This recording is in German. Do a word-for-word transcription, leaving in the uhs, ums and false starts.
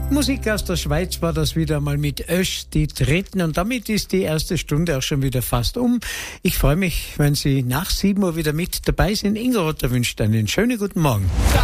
Musik aus der Schweiz war das wieder mal mit Ösch, die Dritten. Und damit ist die erste Stunde auch schon wieder fast um. Ich freue mich, wenn Sie nach sieben Uhr wieder mit dabei sind. Ingo Rotter wünscht einen schönen guten Morgen.